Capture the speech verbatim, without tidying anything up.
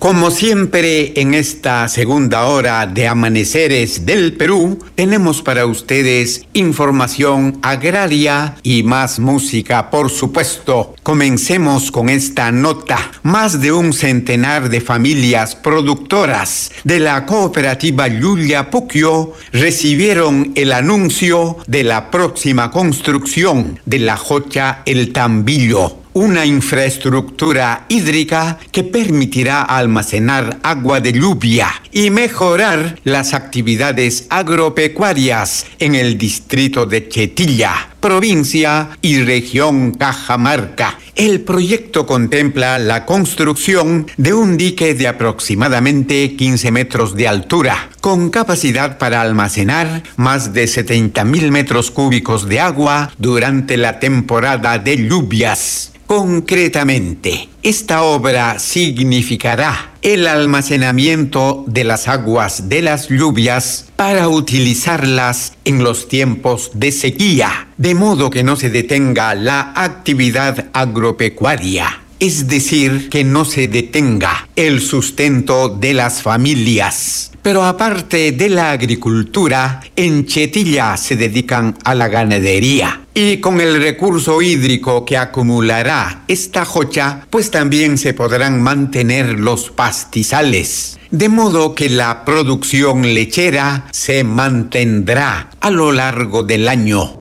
Como siempre, en esta segunda hora de Amaneceres del Perú, tenemos para ustedes información agraria y más música, por supuesto. Comencemos con esta nota. Más de un centenar de familias productoras de la cooperativa Llulla Puquio recibieron el anuncio de la próxima construcción de la Jocha El Tambillo, una infraestructura hídrica que permitirá almacenar agua de lluvia y mejorar las actividades agropecuarias en el distrito de Chetilla, provincia y región Cajamarca. El proyecto contempla la construcción de un dique de aproximadamente quince metros de altura, con capacidad para almacenar más de setenta mil metros cúbicos de agua durante la temporada de lluvias. Concretamente, esta obra significará el almacenamiento de las aguas de las lluvias para utilizarlas en los tiempos de sequía, de modo que no se detenga la actividad agropecuaria, es decir, que no se detenga el sustento de las familias. Pero aparte de la agricultura, en Chetilla se dedican a la ganadería. Y con el recurso hídrico que acumulará esta jocha, pues también se podrán mantener los pastizales. De modo que la producción lechera se mantendrá a lo largo del año.